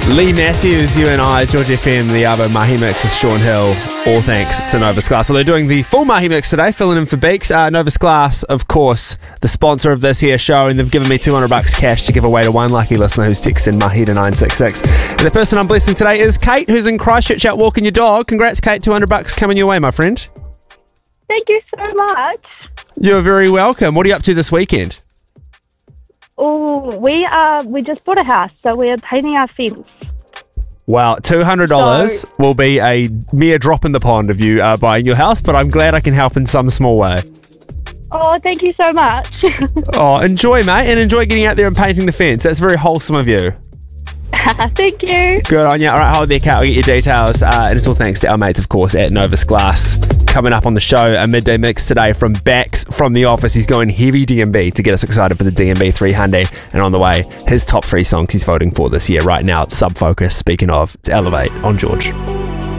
Lee Matthews, you and I, George FM, the Arvo Mahi Mix with Sean Hill, all thanks to Novus Glass. So they're doing the full Mahi Mix today, filling in for Beaks. Novus Glass, of course, the sponsor of this here show, and they've given me $200 cash to give away to one lucky listener who's texting Mahi to 966. And the person I'm blessing today is Kate, who's in Christchurch out walking your dog. Congrats, Kate, $200 coming your way, my friend. Thank you so much. You're very welcome. What are you up to this weekend? Oh, we just bought a house, so we're painting our fence. Wow, $200 will be a mere drop in the pond of you buying your house, but I'm glad I can help in some small way. Oh, thank you so much. Oh, enjoy, mate, and enjoy getting out there and painting the fence. That's very wholesome of you. Thank you. Good on you. All right, hold there, Kat. I'll get your details. And it's all thanks to our mates, of course, at Novus Glass. Coming up on the show, a midday mix today from Bax from the office. He's going heavy DMB to get us excited for the DMB 300. And on the way, his top 3 songs he's voting for this year. Right now, it's Sub Focus. Speaking of, it's Elevate on George.